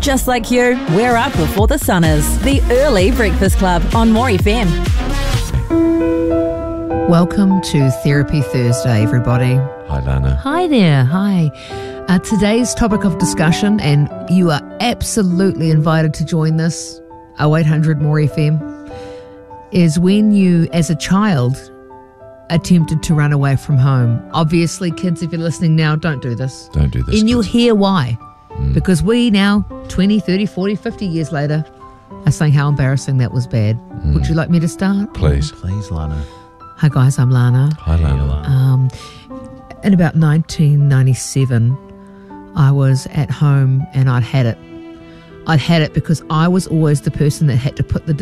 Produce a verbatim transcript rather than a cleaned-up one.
Just like you, we're up before the sun is. The Early Breakfast Club on More F M. Welcome to Therapy Thursday, everybody. Hi, Lana. Hi there. Hi. Uh, today's topic of discussion, and you are absolutely invited to join this, oh eight hundred More F M, is when you, as a child, attempted to run away from home. Obviously, kids, if you're listening now, don't do this. Don't do this. And you'll kids. hear why. Mm. Because we now, twenty, thirty, forty, fifty years later, are saying how embarrassing that was bad. Mm. Would you like me to start? Please. Please, Lana. Hi guys, I'm Lana. Hi, Lana. Um, in about nineteen ninety-seven, I was at home and I'd had it. I'd had it because I was always the person that had to put the